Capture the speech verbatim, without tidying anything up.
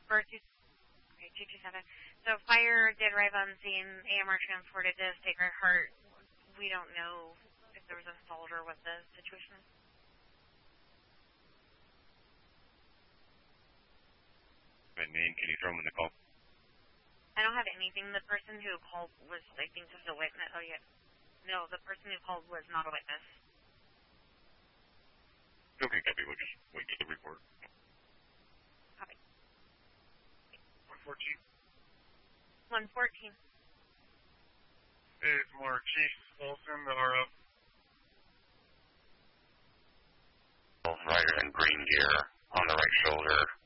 For two, okay, two two seven. So fire did arrive on scene. A M R transported to Sacred Heart. We don't know if there was assault or what the situation is. My name, can you throw him in the call? I don't have anything. The person who called was, I think, just a witness. Oh, yeah. No, the person who called was not a witness. Okay, copy. We'll just wait for the report. Copy. one fourteen. one fourteen. It's more Chief Olson, the R F. Rider in green gear on the right shoulder.